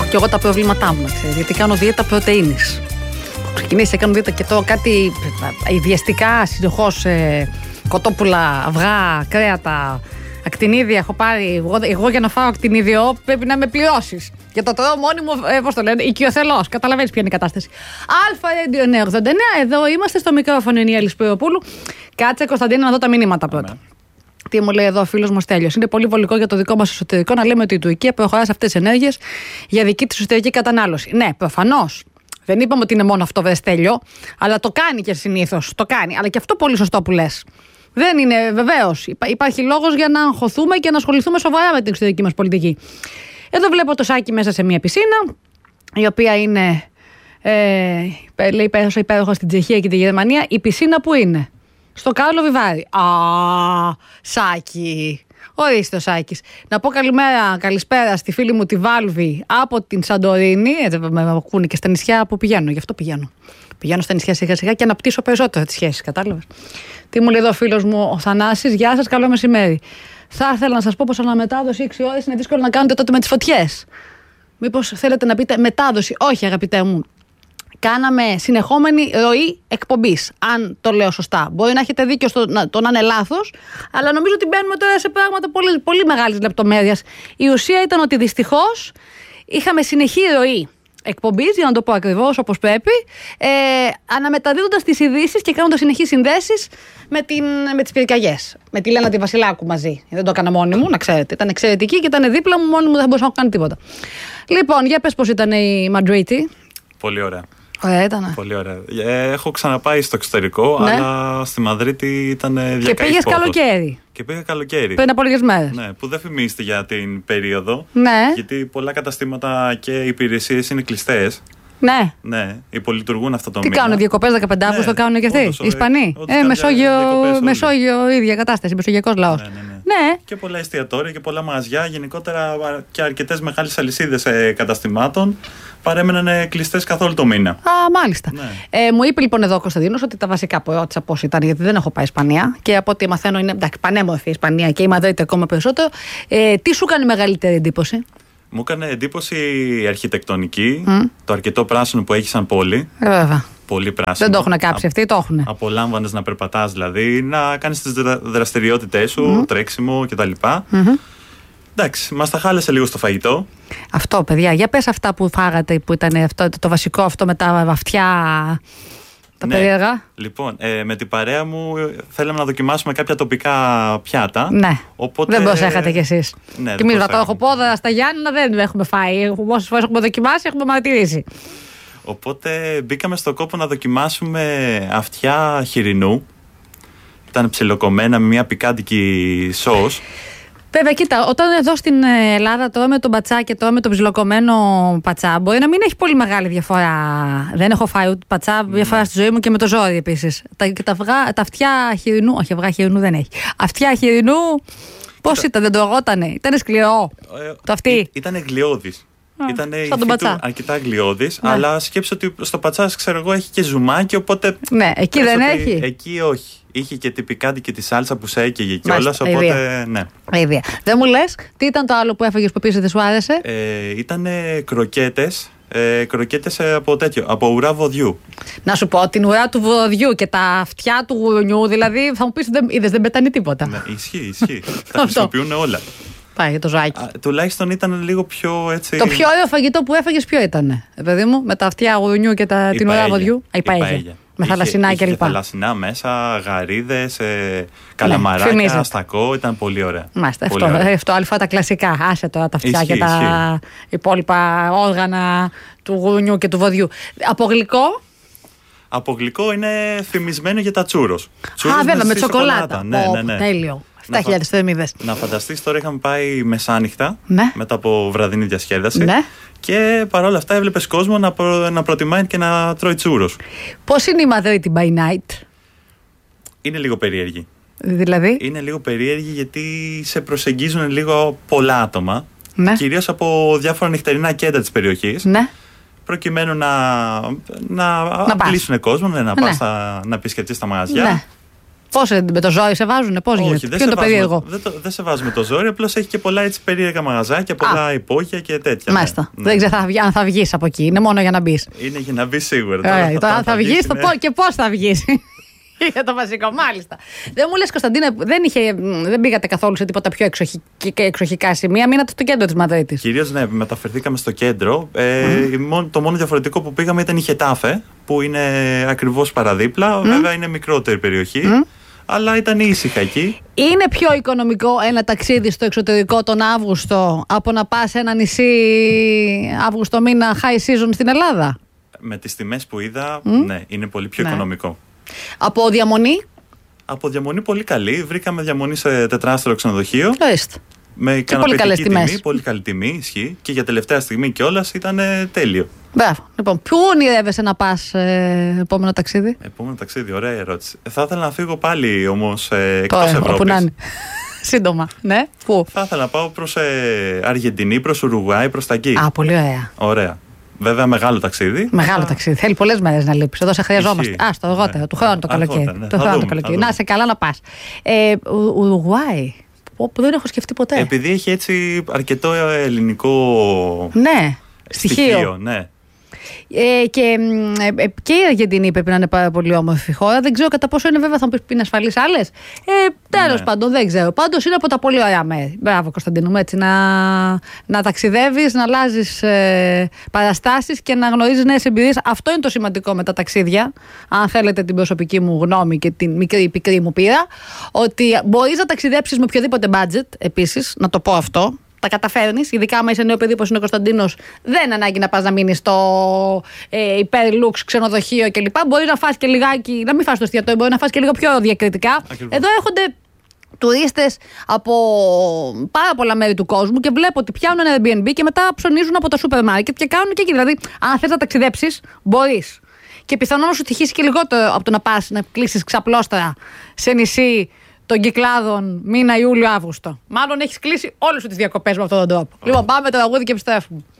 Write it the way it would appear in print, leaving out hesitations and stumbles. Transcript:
και εγώ τα προβλήματά μου, ξέρετε, γιατί κάνω δίαιτα πρωτεΐνης. Ξεκινήσει, κάνω δίαιτα και τώρα κάτι ιδιαστικά, συνεχώς κοτόπουλα, αυγά, κρέατα, ακτινίδια έχω πάρει. Εγώ για να φάω ακτινίδιο πρέπει να με πληρώσεις. Για το τρώω μόνη μου, πώς το λένε, οικειοθελώς. Καταλαβαίνεις ποια είναι η κατάσταση. Radio 989, εδώ είμαστε στο μικρόφωνο, είναι η Έλλη Σπυροπούλου. Κάτσε, Κωνσταντίνα, να δω τα μηνύματα πρώτα. Τι μου λέει εδώ ο φίλος μου Στέλιος. Είναι πολύ βολικό για το δικό μας εσωτερικό να λέμε ότι η Τουρκία προχωρά σε αυτές τις ενέργειες για δική της εσωτερική κατανάλωση. Ναι, προφανώς. Δεν είπαμε ότι είναι μόνο αυτό, βρε Στέλιο, αλλά το κάνει και συνήθως. Το κάνει. Αλλά και αυτό πολύ σωστό που λες. Δεν είναι, βεβαίως. Υπάρχει λόγος για να αγχωθούμε και να ασχοληθούμε σοβαρά με την εξωτερική μας πολιτική. Εδώ βλέπω το Σάκη μέσα σε μια πισίνα, η οποία είναι, λέει, υπέροχα στην Τσεχία και τη Γερμανία. Η πισίνα που είναι? Στο Κάρλο Βιβάρι. Σάκη. Ορίστε ο Σάκης. Να πω καλησπέρα στη φίλη μου τη Βάλβη από την Σαντορίνη. Με ακούνε και στα νησιά που πηγαίνω. Γι' αυτό πηγαίνω. Πηγαίνω στα νησιά σιγά σιγά και αναπτύσσω περισσότερο τις σχέσεις. Κατάλαβες. Τι μου λέει εδώ ο φίλος μου ο Θανάσης. Γεια σας, καλό μεσημέρι. Θα ήθελα να σας πω πως αναμετάδοση 6 ώρες είναι δύσκολο να κάνετε τότε με τις φωτιές. Μήπως θέλετε να πείτε μετάδοση? Όχι, αγαπητέ μου. Κάναμε συνεχόμενη ροή εκπομπής, αν το λέω σωστά. Μπορεί να έχετε δίκιο το να είναι λάθος, αλλά νομίζω ότι μπαίνουμε τώρα σε πράγματα πολύ, πολύ μεγάλης λεπτομέρειας. Η ουσία ήταν ότι δυστυχώς είχαμε συνεχή ροή εκπομπής, για να το πω ακριβώς όπως πρέπει, αναμεταδίδοντας τις ειδήσεις και κάνοντας συνεχείς συνδέσεις με τις πυρκαγιές. Με τη Λένα τη Βασιλάκου μαζί. Δεν το έκανα μόνη μου, να ξέρετε. Ήταν εξαιρετική και ήταν δίπλα μου, μόνη μου δεν μπορούσα να κάνω τίποτα. Λοιπόν, για πες πώς ήταν η Μαντρίτη. Πολύ ωραία. Ωραία ήταν. Πολύ ωραία. Έχω ξαναπάει στο εξωτερικό, ναι, αλλά στη Μαδρίτη ήταν διακαής. Και πήγες καλοκαίρι. Και πήγα καλοκαίρι. Πριν από λίγες μέρες. Ναι, που δεν φημίζεται για την περίοδο. Ναι. Γιατί πολλά καταστήματα και υπηρεσίες είναι κλειστές. Ναι. Ναι, υπολειτουργούν αυτό το μήνα. Τι κάνουν, διακοπές 15 Αύγουστο, το κάνουν και αυτοί. Οι Ισπανοί. Μεσόγειο ίδια κατάσταση, μεσογειακός λαός. Ναι. Και πολλά εστιατόρια και πολλά μαγαζιά, γενικότερα και αρκετές μεγάλες αλυσίδες καταστημάτων παρέμεναν κλειστές καθ' όλο το μήνα. Μάλιστα. Ναι. Μου είπε λοιπόν εδώ ο Κωνσταντίνος ότι τα βασικά που ρώτησα πώς ήταν, γιατί δεν έχω πάει Ισπανία και από ό,τι μαθαίνω είναι πανέμορφη η Ισπανία και η Μαδρίτη ακόμα περισσότερο. Τι σου κάνει μεγαλύτερη εντύπωση? Μου έκανε εντύπωση η αρχιτεκτονική, το αρκετό πράσινο που έχει σαν πόλη. Βέβαια. Πολύ πράσινο. Δεν το έχουν κάψει αυτοί, το έχουν. Απολάμβανες να περπατάς, δηλαδή, να κάνεις τις δραστηριότητές σου, τρέξιμο κτλ. Εντάξει, μας τα χάλεσε λίγο στο φαγητό. Αυτό, παιδιά, για πες αυτά που φάγατε, που ήταν αυτό, το βασικό αυτό με τα αυτιά, τα περίεργα. Λοιπόν, με την παρέα μου θέλαμε να δοκιμάσουμε κάποια τοπικά πιάτα. Ναι, οπότε... δεν προσέχατε κι εσείς. Ναι, και εμείς βατόχοπόδα στα Γιάννηνα δεν έχουμε φάει. Όσες φορές έχουμε δοκιμάσει, έχουμε μαρτυρήσει. Οπότε μπήκαμε στο κόπο να δοκιμάσουμε αυτιά χοιρινού. Ήταν ψιλοκομμένα με μια πικάντικη σως. Βέβαια, κοίτα, όταν εδώ στην Ελλάδα τρώμε τον πατσά και τρώμε τον ψιλοκομμένο πατσά, μπορεί να μην έχει πολύ μεγάλη διαφορά. Δεν έχω φάει ούτε πατσά διαφορά στη ζωή μου και με το ζόρι επίσης. Τα αυτιά χοιρινού, όχι, αυγά χοιρινού δεν έχει. Αυτιά χοιρινού, πώς ήταν, δεν το αγώτανε, ήταν σκληρό το αυτί. Ήταν γλιώδης. Ήταν αρκετά γλιώδης, ναι, αλλά σκέψω ότι στο πατσά, ξέρω εγώ, έχει και ζουμάκι, οπότε. Ναι, εκεί δεν έχει. Εκεί όχι. Είχε και την πικάντη και τη σάλτσα που σε έκαιγε κιόλας, οπότε ναι. Ίδια. Δεν μου λες, τι ήταν το άλλο που έφαγες που επίσης δεν σου άρεσε? Ήταν κροκέτες. Κροκέτες από ουρά βοδιού. Να σου πω, την ουρά του βοδιού και τα αυτιά του γουρνιού, δηλαδή θα μου πεις, είδες, δεν πετάνει τίποτα. Ναι, ισχύει. Τα χρησιμοποιούν όλα. Πάει το ζωάκι. Τουλάχιστον ήταν λίγο πιο έτσι. Το πιο ωραίο φαγητό που έφαγες ποιο ήταν, παιδί μου, με τα αυτιά γουρνιού και την ουρά βοδιού? Η παέγια. Με θαλασσινά και λοιπά. Θαλασσινά μέσα, γαρίδες, καλαμαράκια, ναι, στακό, ήταν πολύ ωραία. Μάλιστα, αυτό αλφα τα κλασικά. Άσε τώρα τα αυτιά και τα υπόλοιπα όργανα του γουρνιού και του βοδιού. Από γλυκό? Από γλυκό είναι φημισμένο για τα τσούρος. Βέβαια, με σοκολάτα. Ναι. Τέλειο. 7.000 θερμίδες. Να φανταστείς, τώρα είχαμε πάει μεσάνυχτα, ναι, μετά από βραδινή διασκέδαση. Ναι. Και παρόλα αυτά έβλεπες κόσμο να προτιμάει και να τρώει τσούρος. Πώς είναι η Μαδρίτη by night? Είναι λίγο περίεργη. Δηλαδή? Είναι λίγο περίεργη γιατί σε προσεγγίζουν λίγο πολλά άτομα. Ναι. Κυρίως από διάφορα νυχτερινά κέντρα της περιοχής. Ναι. Προκειμένου να απειλήσουν κόσμο, να πας να επισκεφτείς τα μαγαζιά. Ναι. Πώς με το ζόρι σε βάζουνε, πώς γίνεται? Ποιο είναι το περίεργο? Δεν σε βάζουμε το ζόρι, απλώς έχει και πολλά έτσι περίεργα μαγαζάκια, πολλά υπόγεια και τέτοια. Μάλιστα. Ναι. Δεν ξέρω αν θα βγεις από εκεί. Είναι μόνο για να μπεις. Είναι για να μπεις σίγουρα. Τώρα αν θα βγεις και πώς θα βγεις. Είναι το βασικό, μάλιστα. Δεν μου λες, Κωνσταντίνε, δεν πήγατε καθόλου σε τίποτα πιο εξοχικά σημεία? Μείνατε στο κέντρο της Μαδρίτης. Κυρίως, ναι, μεταφερθήκαμε στο κέντρο. Το μόνο διαφορετικό που πήγαμε ήταν η Χετάφε, που είναι ακριβώς παραδίπλα. Βέβαια είναι μικρότερη περιοχή, αλλά ήταν ήσυχα εκεί. Είναι πιο οικονομικό ένα ταξίδι στο εξωτερικό τον Αύγουστο από να πας σε ένα νησί Αύγουστο μήνα high season στην Ελλάδα? Με τις τιμές που είδα, ναι, είναι πολύ πιο οικονομικό. Από διαμονή? Από διαμονή πολύ καλή. Βρήκαμε διαμονή σε τετράστερο ξενοδοχείο. Με ικανοποιητική τιμή. Πολύ καλή τιμή, ισχύει. Και για τελευταία στιγμή κιόλας ήταν τέλειο. Μπράβο. Λοιπόν, πού ονειρεύεσαι να πας επόμενο ταξίδι? Επόμενο ταξίδι, ωραία ερώτηση. Θα ήθελα να φύγω πάλι όμως εκτός Ευρώπης. Όπου να είναι. Σύντομα, ναι. Πού? Θα ήθελα να πάω προς Αργεντινή, προς Ουρουγουάη, προς τα εκεί. Πολύ ωραία. Ωραία. Βέβαια, μεγάλο ταξίδι. Μεγάλο ταξίδι. Θέλει πολλές μέρες να λείψεις. Εδώ σε χρειαζόμαστε. Άστο, αργότερα, του χρόνου το καλοκαίρι. Να σε καλά να πας. Ουρουγουάη, που δεν έχω σκεφτεί ποτέ. Επειδή έχει έτσι αρκετό ελληνικό στοιχείο. Ναι. Και η Αργεντινή πρέπει να είναι πάρα πολύ όμορφη χώρα. Δεν ξέρω κατά πόσο είναι, βέβαια θα μου πεις είναι ασφαλείς άλλες. Τέλος πάντων, δεν ξέρω. Πάντως είναι από τα πολύ ωραία μέρη. Μπράβο, Κωνσταντίνου, έτσι να ταξιδεύεις, να αλλάζεις παραστάσεις και να γνωρίζεις νέες εμπειρίες. Αυτό είναι το σημαντικό με τα ταξίδια. Αν θέλετε την προσωπική μου γνώμη και την μικρή πικρή μου πείρα, ότι μπορείς να ταξιδέψεις με οποιοδήποτε budget, επίσης, να το πω αυτό. Τα καταφέρνεις, ειδικά άμα είσαι νέο παιδί όπως είναι ο Κωνσταντίνος, δεν ανάγκη να πας να μείνεις στο υπερλουξ ξενοδοχείο κλπ. Μπορεί να φας και λιγάκι, να μην φας το εστιατόριο, μπορεί να φας και λίγο πιο διακριτικά. Ακριβώς. Εδώ έρχονται τουρίστες από πάρα πολλά μέρη του κόσμου και βλέπω ότι πιάνουν ένα Airbnb και μετά ψωνίζουν από τα σούπερ μάρκετ και κάνουν και εκεί. Δηλαδή, αν θες να ταξιδέψεις, μπορείς. Και πιθανόν να σου τυχήσει και λιγότερο από το να πας να κλείσεις ξαπλώστερα σε νησί των Κυκλάδων μήνα Ιούλιο-Αύγουστο. Μάλλον έχεις κλείσει όλες σου τις διακοπές με αυτόν τον τρόπο. Λοιπόν, πάμε το τραγούδι και επιστρέφουμε.